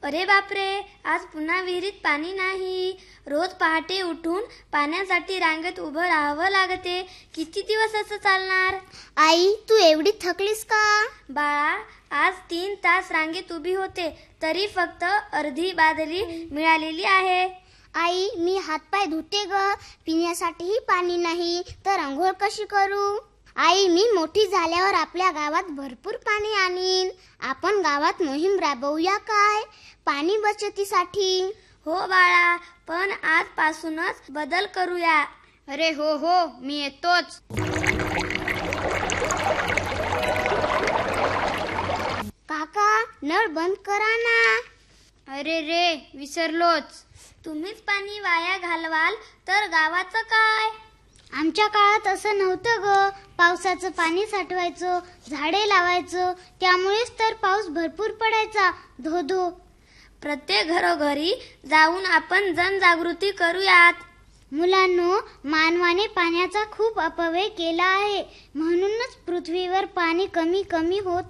अरे बापरे, आज पुन्हा विहिरीत पाणी नाही. रोज पहाटे उठून पाण्यासाठी रांगेत उभं राहावं लागते. किती दिवस असं चालणार? आई, तू एवढी थकलीस का? बाळा, आज 3 तास रांगेत उभी होते, तरी फक्त अर्धी बादली मिळालेली आहे. आई, मी हातपाय धुते ग. पिण्यासाठीही पाणी नाही, तर अंघोळ कशी करू? आई, मी मोठी झाल्यावर आपल्या गावात भरपूर पाणी आणीन. आपण गावात मोहीम राबवूया काय, पाणी बचतीसाठी? हो बाळा, पण आजपासूनच बदल करूया. अरे हो, मी येतोच. काका, नळ बंद करा ना. अरे रे, विसरलोच. तुम्हीच पाणी वाया घालवाल तर गावाचं काय? आमच्या काळात असं नव्हतं ग. पावसाचं पाणी साठवायचो, झाडे लावायचो, त्यामुळेच तर पाऊस भरपूर पडायचा. धो. प्रत्येक घरोघरी जाऊन आपण जनजागृती करूयात. मुलांनो, मानवाने पाण्याचा खूप अपव्यय केला आहे, म्हणूनच पृथ्वीवर पाणी कमी होत